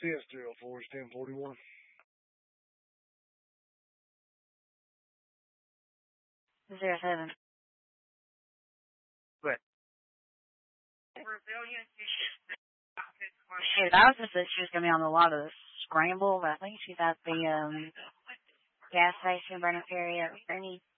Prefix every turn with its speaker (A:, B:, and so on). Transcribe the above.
A: CS 304 is 1041.
B: Zero 07.
A: What?
B: Shoot, I was just that she was going to be on a lot of scramble, but I think she's at the gas station, Burnett area. Any